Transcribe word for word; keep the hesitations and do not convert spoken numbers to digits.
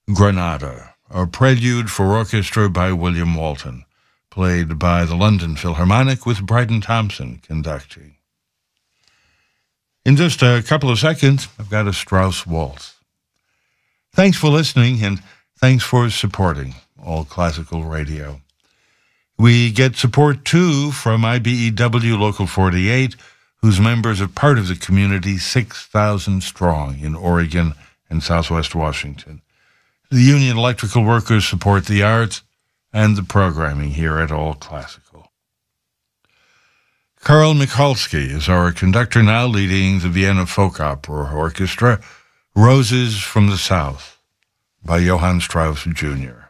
Granada, a prelude for orchestra by William Walton, played by the London Philharmonic with Bryden Thompson conducting. In just a couple of seconds, I've got a Strauss waltz. Thanks for listening, and thanks for supporting All Classical Radio. We get support, too, from I B E W Local forty-eight, whose members are part of the community six thousand strong in Oregon and Southwest Washington. The Union Electrical Workers support the arts and the programming here at All Classical. Karl Michalski is our conductor now, leading the Vienna Folk Opera Orchestra, Roses from the South by Johann Strauss Junior